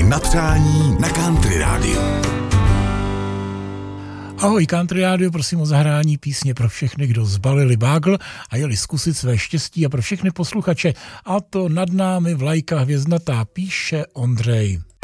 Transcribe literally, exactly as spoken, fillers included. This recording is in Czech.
Na přání na Country Rádiu. Ahoj Country Rádio, prosím o zahrání písně pro všechny, kdo zbalili bágl a jeli zkusit své štěstí, a pro všechny posluchače, a to nad námi vlajka hvězdnatá, píše Ondřej.